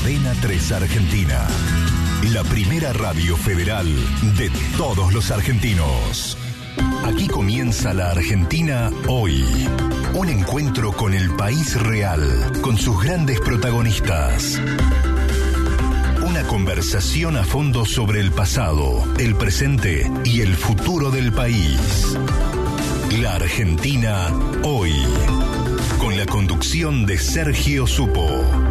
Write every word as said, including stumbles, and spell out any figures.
Cadena tres Argentina, la primera radio federal de todos los argentinos. Aquí comienza la Argentina hoy. Un encuentro con el país real, con sus grandes protagonistas. Una conversación a fondo sobre el pasado, el presente y el futuro del país. La Argentina hoy. Con la conducción de Sergio Supo.